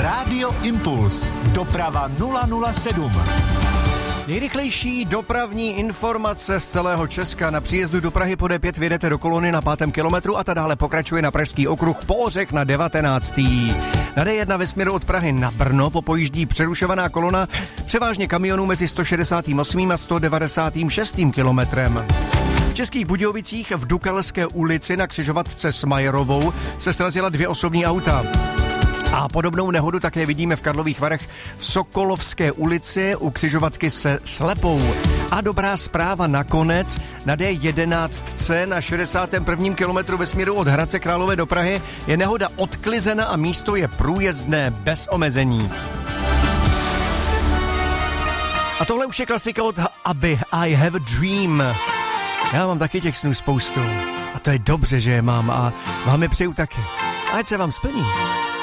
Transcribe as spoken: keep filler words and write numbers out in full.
Rádio Impuls. Doprava nula nula sedm. Nejrychlejší dopravní informace z celého Česka. Na příjezdu do Prahy po D pět vyjedete do kolony na pátém kilometru a ta dále pokračuje na Pražský okruh po Ořech na devatenáctý. Na D jedna ve směru od Prahy na Brno popojíždí přerušovaná kolona převážně kamionů mezi sto šedesát osm a sto devadesát šest kilometrem. V Českých Budějovicích v Dukelské ulici na křižovatce s Majerovou se srazila dvě osobní auta. A podobnou nehodu také vidíme v Karlových Varech v Sokolovské ulici u křižovatky se Slepou. A dobrá zpráva nakonec, na D jedenáct na šedesátém prvním kilometru ve směru od Hradce Králové do Prahy je nehoda odklizena a místo je průjezdné bez omezení. A tohle už je klasika od Abby, I Have a Dream. Já mám taky těch snů spoustu. A to je dobře, že je mám a vám je přeju taky. Ať se vám splní.